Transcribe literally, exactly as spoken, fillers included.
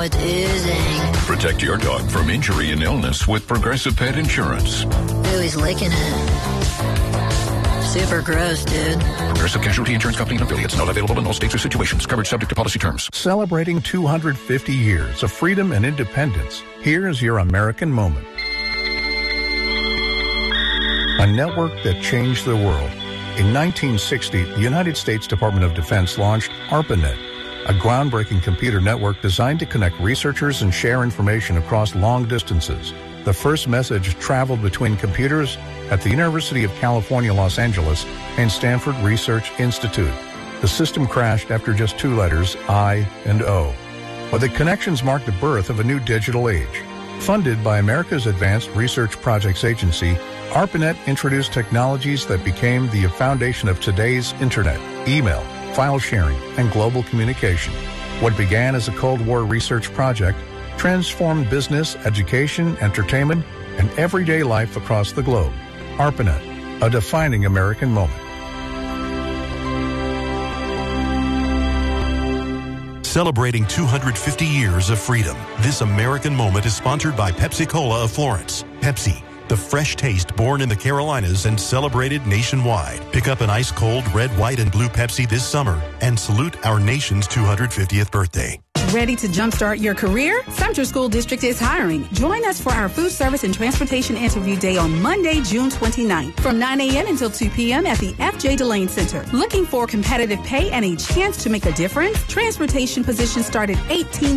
blood oozing. Protect your dog from injury and illness with Progressive Pet Insurance. Ooh, he's licking it. Super gross, dude. Progressive Casualty Insurance Company and affiliates. Not available in all states or situations. Coverage subject to policy terms. Celebrating two hundred fifty years of freedom and independence. Here's your American moment. A network that changed the world. In nineteen sixty, the United States Department of Defense launched ARPANET, a groundbreaking computer network designed to connect researchers and share information across long distances. The first message traveled between computers at the University of California, Los Angeles, and Stanford Research Institute. The system crashed after just two letters, I and O. But the connections marked the birth of a new digital age. Funded by America's Advanced Research Projects Agency, ARPANET introduced technologies that became the foundation of today's Internet, email, file sharing, and global communication. What began as a Cold War research project transformed business, education, entertainment, and everyday life across the globe. ARPANET, a defining American moment. Celebrating two hundred fifty years of freedom. This American moment is sponsored by Pepsi-Cola of Florence. Pepsi, the fresh taste born in the Carolinas and celebrated nationwide. Pick up an ice-cold red, white, and blue Pepsi this summer and salute our nation's two hundred fiftieth birthday. Ready to jumpstart your career? Sumter School District is hiring. Join us for our food service and transportation interview day on Monday, June twenty-ninth from nine a.m. until two p.m. at the F J Delane Center. Looking for competitive pay and a chance to make a difference? Transportation positions start at eighteen